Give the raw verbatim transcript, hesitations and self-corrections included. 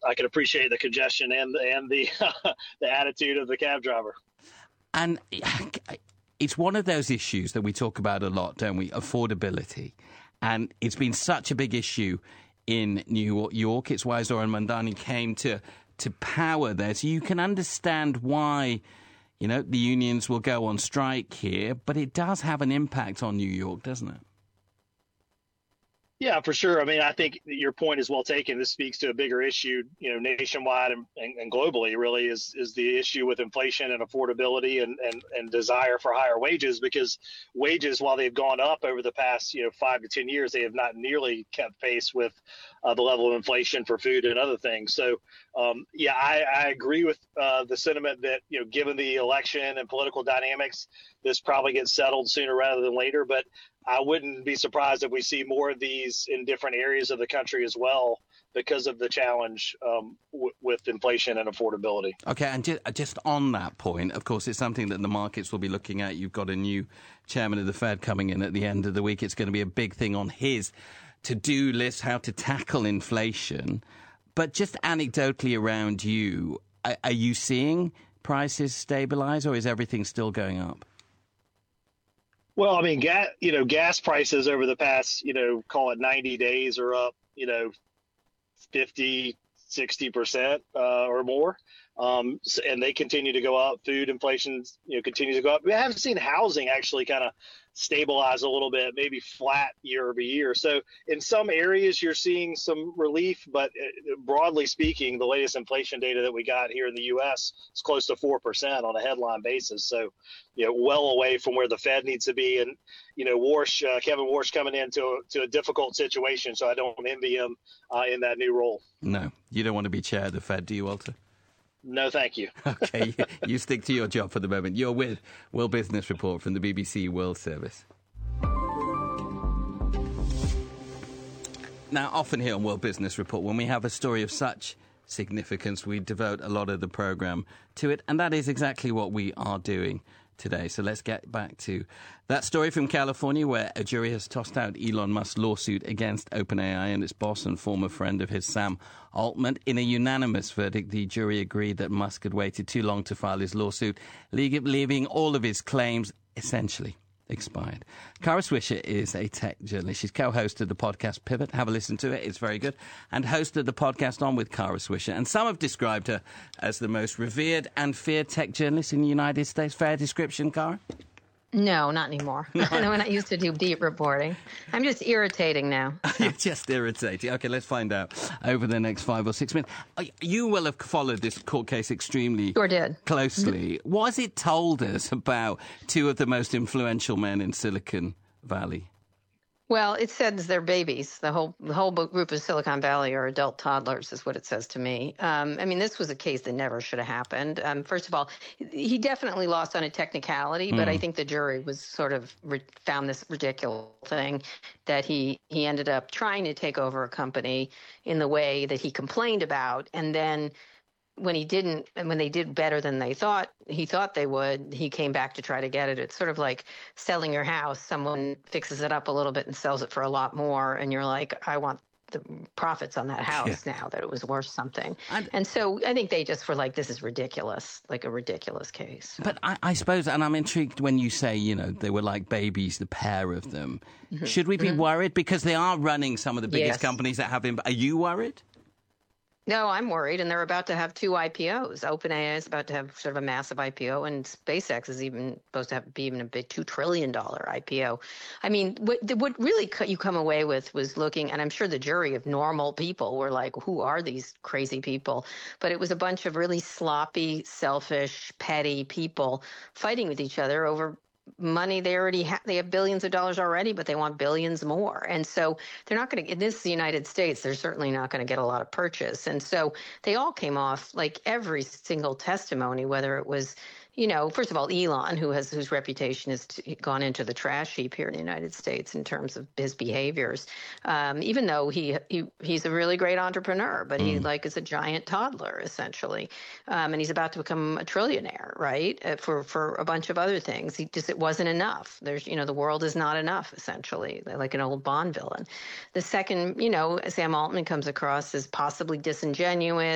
I can appreciate the congestion and and the the attitude of the cab driver. And it's one of those issues that we talk about a lot, don't we? Affordability. And it's been such a big issue in New York. It's why Zohran Mamdani came to, to power there. So you can understand why, you know, the unions will go on strike here. But it does have an impact on New York, doesn't it? Yeah, for sure. I mean, I think your point is well taken. This speaks to a bigger issue, you know, nationwide and, and, and globally, really, is is the issue with inflation and affordability and, and, and desire for higher wages, because wages, while they've gone up over the past, you know, five to ten years, they have not nearly kept pace with uh, the level of inflation for food and other things. So, um, yeah, I, I agree with uh, the sentiment that, you know, given the election and political dynamics, this probably gets settled sooner rather than later. But I wouldn't be surprised if we see more of these in different areas of the country as well, because of the challenge um, w- with inflation and affordability. Okay, and just, just on that point, of course, it's something that the markets will be looking at. You've got a new chairman of the Fed coming in at the end of the week. It's going to be a big thing on his to-do list, how to tackle inflation. But just anecdotally around you, are, are you seeing prices stabilize, or is everything still going up? Well, I mean, gas, you know, gas prices over the past, you know, call it ninety days are up, you know, fifty, sixty percent uh, or more. Um, and they continue to go up. Food inflation, you know, continues to go up. We haven't seen housing actually kind of stabilize a little bit, maybe flat year over year. So in some areas you're seeing some relief, but broadly speaking, the latest inflation data that we got here in the U S is close to four percent on a headline basis. So, you know, well away from where the Fed needs to be. And, you know, Warsh, uh, Kevin Warsh coming into a, to a difficult situation. So I don't envy him uh, in that new role. No, you don't want to be chair of the Fed, do you, Walter? No, thank you. Okay, you, you stick to your job for the moment. You're with World Business Report from the B B C World Service. Now, often here on World Business Report, when we have a story of such significance, we devote a lot of the programme to it, and that is exactly what we are doing today. So let's get back to that story from California, where a jury has tossed out Elon Musk's lawsuit against OpenAI and its boss and former friend of his, Sam Altman. In a unanimous verdict, the jury agreed that Musk had waited too long to file his lawsuit, leaving all of his claims essentially expired. Kara Swisher is a tech journalist. She's co-host of the podcast Pivot. Have a listen to it. It's very good. And host of the podcast On with Kara Swisher. And some have described her as the most revered and feared tech journalist in the United States. Fair description, Kara? No, not anymore. No. I know when I used to do deep reporting. I'm just irritating now. You're just irritating. Okay, let's find out over the next five or six minutes. You will have followed this court case extremely sure did. closely. What has it told us about two of the most influential men in Silicon Valley? Well, it says they're babies. The whole the whole group of Silicon Valley are adult toddlers, is what it says to me. Um, I mean, this was a case that never should have happened. Um, first of all, he definitely lost on a technicality, but mm. I think the jury was sort of re- found this ridiculous thing that he he ended up trying to take over a company in the way that he complained about, and then when he didn't, and when they did better than they thought, he thought they would, he came back to try to get it. It's sort of like selling your house. Someone fixes it up a little bit and sells it for a lot more. And you're like, I want the profits on that house yeah. now that it was worth something. I'm, and so I think they just were like, this is ridiculous, like a ridiculous case. But I, I suppose, and I'm intrigued when you say, you know, they were like babies, the pair of them. Mm-hmm. Should we be mm-hmm. worried? Because they are running some of the biggest yes. companies that have been. Are you worried? No, I'm worried, and they're about to have two I P Os. OpenAI is about to have sort of a massive I P O, and SpaceX is even supposed to have, be even a big two trillion dollars I P O. I mean, what, what really you come away with was looking, and I'm sure the jury of normal people were like, who are these crazy people? But it was a bunch of really sloppy, selfish, petty people fighting with each other over money they already have. They have billions of dollars already, but they want billions more. And so they're not going to, in this United States, they're certainly not going to get a lot of purchase. And so they all came off, like every single testimony, whether it was, you know, first of all, Elon, who has whose reputation has t- gone into the trash heap here in the United States in terms of his behaviors, um, even though he, he he's a really great entrepreneur, but mm. he like is a giant toddler essentially, um, and he's about to become a trillionaire, right? Uh, for for a bunch of other things, he just it wasn't enough. There's you know the world is not enough essentially, like an old Bond villain. The second, you know, Sam Altman comes across as possibly disingenuous.